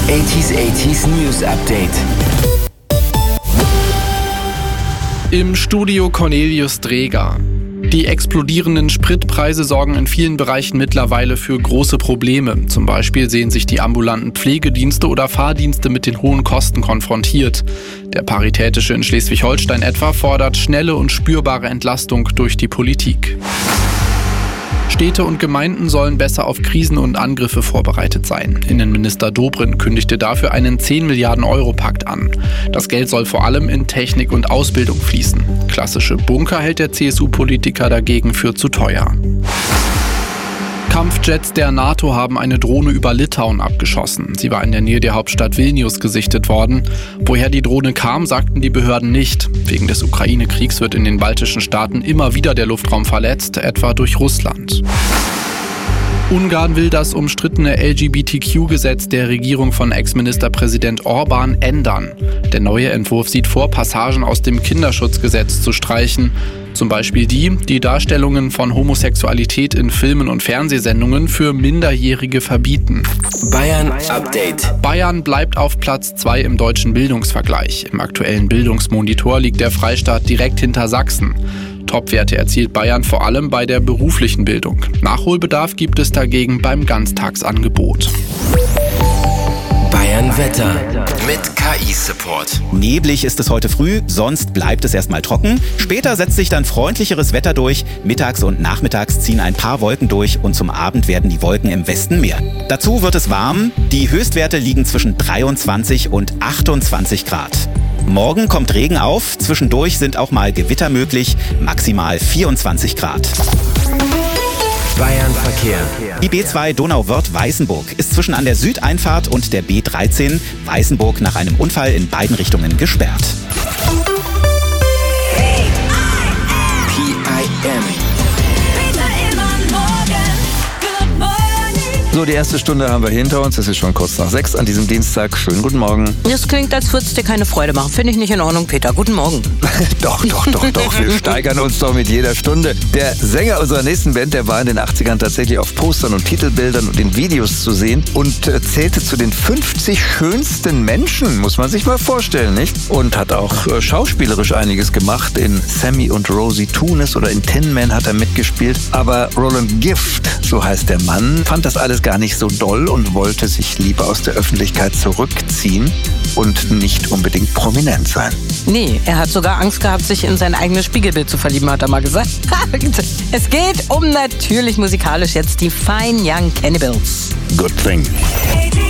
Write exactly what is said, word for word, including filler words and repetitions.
achtziger achtziger News Update. Im Studio Cornelius Dreger. Die explodierenden Spritpreise sorgen in vielen Bereichen mittlerweile für große Probleme. Zum Beispiel sehen sich die ambulanten Pflegedienste oder Fahrdienste mit den hohen Kosten konfrontiert. Der Paritätische in Schleswig-Holstein etwa fordert schnelle und spürbare Entlastung durch die Politik. Städte und Gemeinden sollen besser auf Krisen und Angriffe vorbereitet sein. Innenminister Dobrindt kündigte dafür einen zehn Milliarden Euro Pakt an. Das Geld soll vor allem in Technik und Ausbildung fließen. Klassische Bunker hält der C S U-Politiker dagegen für zu teuer. Kampfjets der NATO haben eine Drohne über Litauen abgeschossen. Sie war in der Nähe der Hauptstadt Vilnius gesichtet worden. Woher die Drohne kam, sagten die Behörden nicht. Wegen des Ukraine-Kriegs wird in den baltischen Staaten immer wieder der Luftraum verletzt, etwa durch Russland. Ungarn will das umstrittene L G B T Q-Gesetz der Regierung von Ex-Ministerpräsident Orbán ändern. Der neue Entwurf sieht vor, Passagen aus dem Kinderschutzgesetz zu streichen. Zum Beispiel die, die Darstellungen von Homosexualität in Filmen und Fernsehsendungen für Minderjährige verbieten. Bayern Update. Bayern bleibt auf Platz zwei im deutschen Bildungsvergleich. Im aktuellen Bildungsmonitor liegt der Freistaat direkt hinter Sachsen. Topwerte erzielt Bayern vor allem bei der beruflichen Bildung. Nachholbedarf gibt es dagegen beim Ganztagsangebot. Bayern Wetter mit K I-Support. Neblig ist es heute früh, sonst bleibt es erstmal trocken. Später setzt sich dann freundlicheres Wetter durch. Mittags und nachmittags ziehen ein paar Wolken durch und zum Abend werden die Wolken im Westen mehr. Dazu wird es warm. Die Höchstwerte liegen zwischen dreiundzwanzig und achtundzwanzig Grad. Morgen kommt Regen auf, zwischendurch sind auch mal Gewitter möglich, maximal vierundzwanzig Grad. Bayern Verkehr. Die B zwei Donauwörth-Weißenburg ist zwischen an der Südeinfahrt und der B dreizehn Weißenburg nach einem Unfall in beiden Richtungen gesperrt. P I M. So, die erste Stunde haben wir hinter uns. Es ist schon kurz nach sechs an diesem Dienstag. Schönen guten Morgen. Das klingt, als würde es dir keine Freude machen. Finde ich nicht in Ordnung, Peter. Guten Morgen. Doch, doch, doch, doch. Wir steigern uns doch mit jeder Stunde. Der Sänger unserer nächsten Band, der war in den achtzigern tatsächlich auf Postern und Titelbildern und in Videos zu sehen und äh, zählte zu den fünfzig schönsten Menschen, muss man sich mal vorstellen, nicht? Und hat auch äh, schauspielerisch einiges gemacht. In Sammy und Rosie Tunis oder in Tin Man hat er mitgespielt. Aber Roland Gift, so heißt der Mann, fand das alles gar nicht so doll und wollte sich lieber aus der Öffentlichkeit zurückziehen und nicht unbedingt prominent sein. Nee, er hat sogar Angst gehabt, sich in sein eigenes Spiegelbild zu verlieben, hat er mal gesagt. Es geht um natürlich musikalisch jetzt die Fine Young Cannibals. Good thing.